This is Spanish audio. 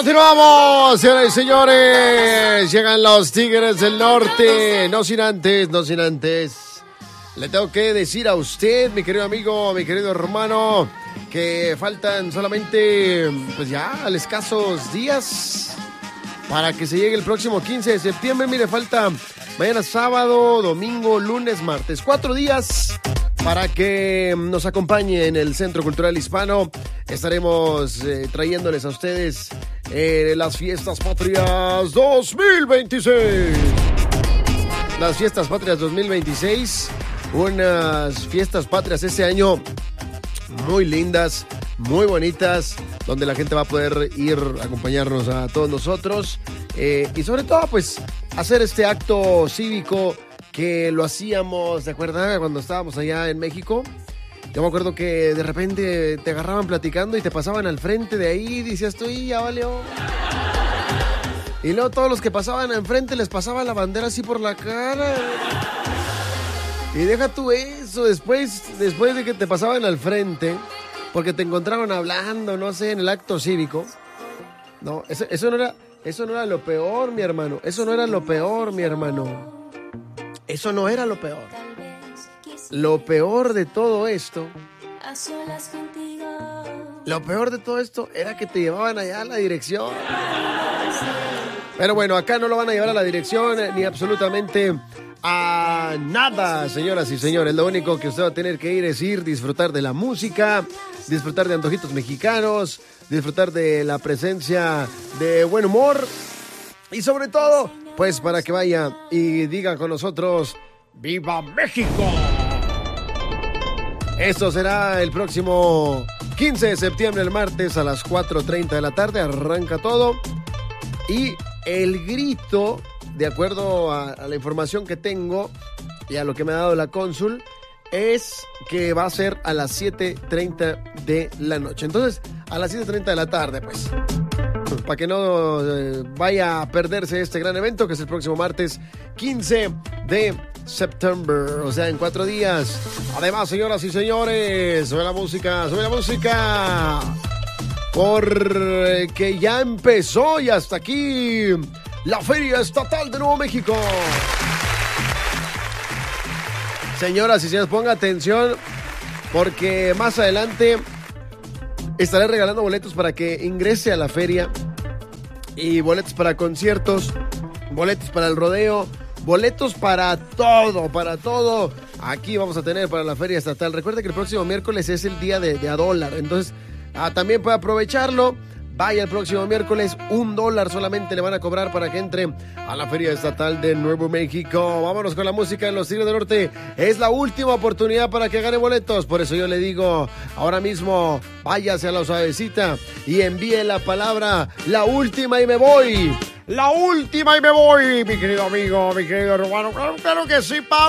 Continuamos, señoras y señores. Llegan los Tigres del Norte. No sin antes. Le tengo que decir a usted, mi querido amigo, mi querido hermano, que faltan solamente, pues ya, al escasos días para que se llegue el próximo 15 de septiembre. Mire, falta mañana sábado, domingo, lunes, martes. 4 días para que nos acompañe en el Centro Cultural Hispano. Estaremos trayéndoles a ustedes las Fiestas Patrias 2026. Las Fiestas Patrias 2026. Unas Fiestas Patrias este año muy lindas, muy bonitas, donde la gente va a poder ir a acompañarnos a todos nosotros. Y sobre todo, pues, hacer este acto cívico que lo hacíamos, ¿de acuerdo? Cuando estábamos allá en México. Yo me acuerdo que de repente te agarraban platicando y te pasaban al frente de ahí y decías tú, ya valió. Y luego todos los que pasaban enfrente les pasaba la bandera así por la cara. Y deja tú eso, después de que te pasaban al frente, porque te encontraron hablando, no sé, en el acto cívico. No, eso no era lo peor, mi hermano. Eso no era lo peor, mi hermano. Eso no era lo peor. Lo peor de todo esto, era que te llevaban allá a la dirección. Pero bueno, acá no lo van a llevar a la dirección ni absolutamente a nada, señoras y señores. Lo único que usted va a tener que ir es disfrutar de la música, disfrutar de antojitos mexicanos, disfrutar de la presencia de buen humor y sobre todo, pues para que vaya y diga con nosotros ¡Viva México! Esto será el próximo 15 de septiembre, el martes a las 4:30 de la tarde. Arranca todo. Y el grito, de acuerdo a la información que tengo y a lo que me ha dado la cónsul, es que va a ser a las 7:30 de la noche. Entonces, a las 7:30 de la tarde, pues, para que no vaya a perderse este gran evento, que es el próximo martes 15 de septiembre, o sea, en 4 días. Además, señoras y señores, sube la música, porque ya empezó y hasta aquí la Feria Estatal de Nuevo México. Señoras y señores, ponga atención, porque más adelante estaré regalando boletos para que ingrese a la feria, y boletos para conciertos, boletos para el rodeo, boletos para todo. Aquí vamos a tener para la Feria Estatal. Recuerde que el próximo miércoles es el día de a dólar. Entonces, también puede aprovecharlo. Vaya el próximo miércoles, $1 solamente le van a cobrar para que entre a la Feria Estatal de Nuevo México. Vámonos con la música de los Tigres del Norte. Es la última oportunidad para que gane boletos. Por eso yo le digo, ahora mismo, váyase a la suavecita y envíe la palabra, la última y me voy. La última y me voy, mi querido amigo, mi querido hermano. Claro que sí, Pablo.